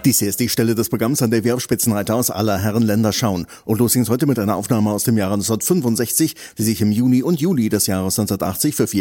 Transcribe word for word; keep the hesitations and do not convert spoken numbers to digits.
Dies hier ist die Stelle des Programms, an der wir auf Spitzenreiter aus aller Herren Länder schauen. Und los ging's heute mit einer Aufnahme aus dem Jahre neunzehnhundertfünfundsechzig, die sich im Juni und Juli des Jahres neunzehnhundertachtzig für vier